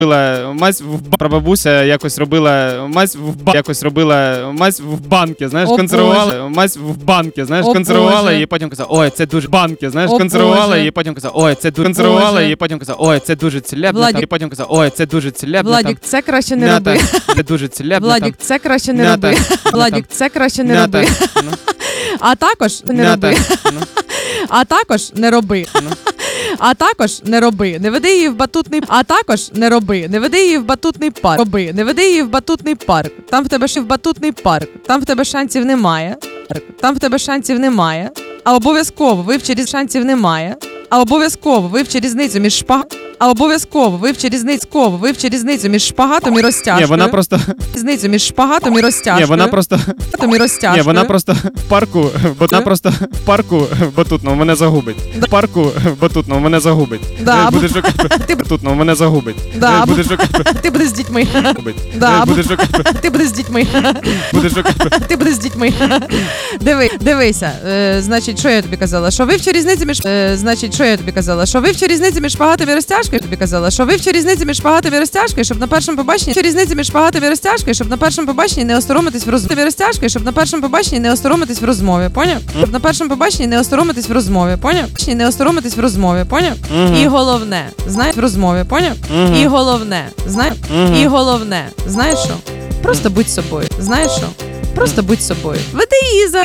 Мазь прабабуся якось робила мазь в банки, знаєш, консервувала мазь в банки, знаєш, консервувала і потім казала, ой, це дуже банки, знаєш, консервувала і потім казала, ой, це дуже консервувала і потім казала, ой, це дуже целебно, і потім казала, ой, це дуже целебно. Владік, це краще не роби. Це дуже целебно. Владік, це краще не роби. Владік, це краще не роби. А також не роби. А також не роби. А також не роби, не веди її в батутний, а також не роби, не веди її в батутний парк. Роби, не веди її в батутний парк. Там в тебе ще в батутний парк. Там в тебе шансів немає. Там в тебе шансів немає. А обов'язково вивчи шансів немає. А обов'язково вивчи різницю між різницю між шпагатом і розтяжкою. Ні, вона просто різницю між шпагатом і розтяжкою. Ні, вона просто в парку батутному мене загубить. В парку батутному мене загубить. Да, будеш шукати батутному мене загубить. Да, будеш шукати ти будеш з дітьми. Да, будеш шукати. Ти будеш з дітьми. Будеш шукати. Ти будеш з дітьми. Дивися, значить, що я тобі казала? Що вивчи різницю між шпагатом і розтяжкою. Тобі казала, що вивчи різницю між шпагатом і розтяжкою, щоб на першому побаченні не осоромитись в розмові. Щоб на першому побаченні не осоромитись в розмові, поняв? Щоб на першому побаченні не осоромитись в розмові, поняв? Не осоромитись в розмові, поняв? І головне, знаєш, в розмові, поняв? І головне, знаєш що? Просто будь собою. Знаєш що? Просто будь собою. Веди її за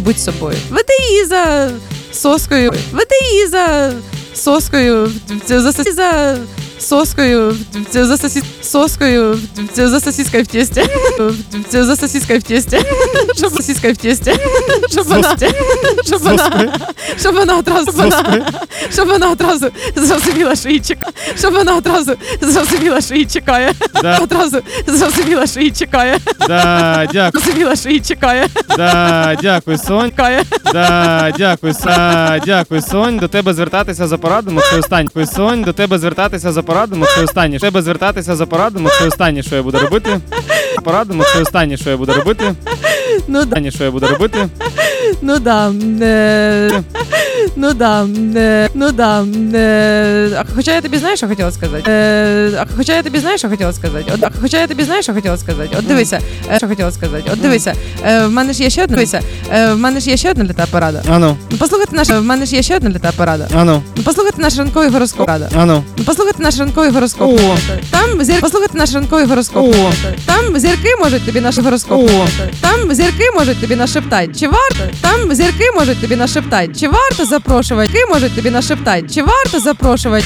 соскою. Веди її за соскою. За сосиской в тесте. За сосиской в тесте. Щоб вона одразу зрозуміла, що її чекає. Да, дякую. Зрозуміла, що її чекає. Да, дякую, Сонь. Дякую, Сонь. До тебе звертатися за порадами, це останнє. Сонь, до тебе звертатися за порадами, це останнє. Тебе звертатися за порадами, це останнє, що я буду робити. Порадами, це останнє, що я буду робити. Ну да. Хоча я тобі знаєш, що хотіла сказати. От дивися, що хотіла сказати. От дивися, в мене ж є ще одна для тебе порада. Ану. Послухайте наш ранковий гороскоп. Там зірки можуть тобі наш гороскоп. Там зірки можуть тобі нашептати. Чи варто запрошувати? Чи варто запрошувати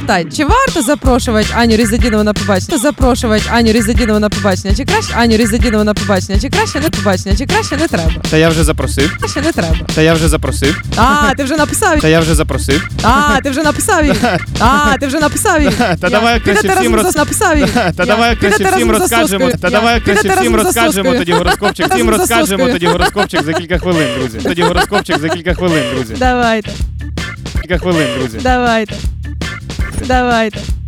Аню Різадінову на побачення? Чи краще Аню Різадінову на побачення? Чи краще не треба? Та я вже запросив. Ти вже написав. Та давай краще всім розкажемо. Тоді гороскопчик за кілька хвилин, друзі. Давайте. Давайте.